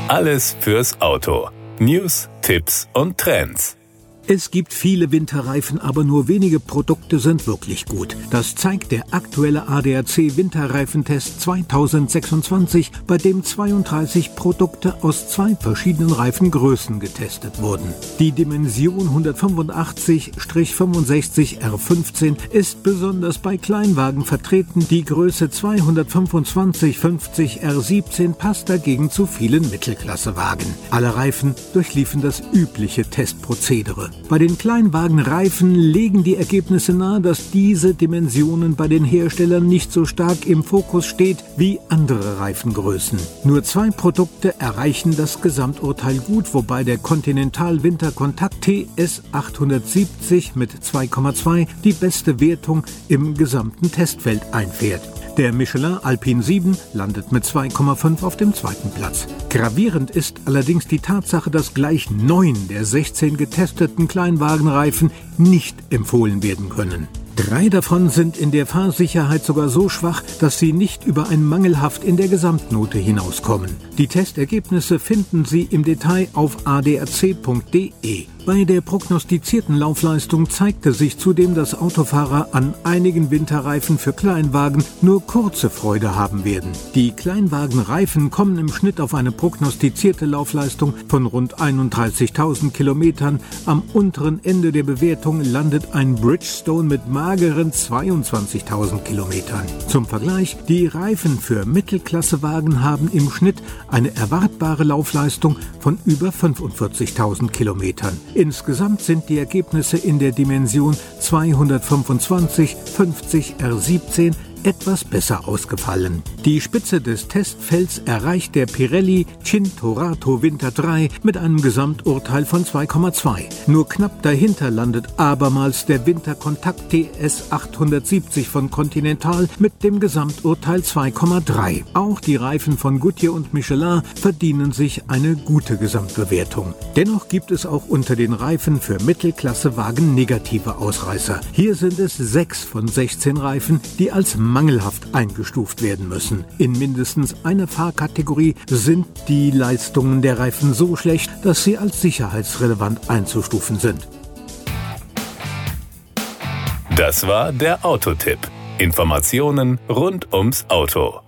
Alles fürs Auto. News, Tipps und Trends. Es gibt viele Winterreifen, aber nur wenige Produkte sind wirklich gut. Das zeigt der aktuelle ADAC Winterreifentest 2026, bei dem 32 Produkte aus 2 verschiedenen Reifengrößen getestet wurden. Die Dimension 185/65R15 ist besonders bei Kleinwagen vertreten. Die Größe 225/50R17 passt dagegen zu vielen Mittelklassewagen. Alle Reifen durchliefen das übliche Testprozedere. Bei den Kleinwagenreifen legen die Ergebnisse nahe, dass diese Dimensionen bei den Herstellern nicht so stark im Fokus steht wie andere Reifengrößen. Nur 2 Produkte erreichen das Gesamturteil gut, wobei der Continental Winter Contact TS 870 mit 2,2 die beste Wertung im gesamten Testfeld einfährt. Der Michelin Alpine 7 landet mit 2,5 auf dem 2. Platz. Gravierend ist allerdings die Tatsache, dass gleich 9 der 16 getesteten Kleinwagenreifen nicht empfohlen werden können. 3 davon sind in der Fahrsicherheit sogar so schwach, dass sie nicht über ein mangelhaft in der Gesamtnote hinauskommen. Die Testergebnisse finden Sie im Detail auf adac.de. Bei der prognostizierten Laufleistung zeigte sich zudem, dass Autofahrer an einigen Winterreifen für Kleinwagen nur kurze Freude haben werden. Die Kleinwagenreifen kommen im Schnitt auf eine prognostizierte Laufleistung von rund 31.000 Kilometern. Am unteren Ende der Bewertung landet ein Bridgestone mit mageren 22.000 Kilometern. Zum Vergleich, die Reifen für Mittelklassewagen haben im Schnitt eine erwartbare Laufleistung von über 45.000 Kilometern. Insgesamt sind die Ergebnisse in der Dimension 225/50R17 etwas besser ausgefallen. Die Spitze des Testfelds erreicht der Pirelli Cinturato Winter 3 mit einem Gesamturteil von 2,2. Nur knapp dahinter landet abermals der Winter Contact TS 870 von Continental mit dem Gesamturteil 2,3. Auch die Reifen von Goodyear und Michelin verdienen sich eine gute Gesamtbewertung. Dennoch gibt es auch unter den Reifen für Mittelklassewagen negative Ausreißer. Hier sind es 6 von 16 Reifen, die als mangelhaft eingestuft werden müssen. In mindestens einer Fahrkategorie sind die Leistungen der Reifen so schlecht, dass sie als sicherheitsrelevant einzustufen sind. Das war der Autotipp. Informationen rund ums Auto.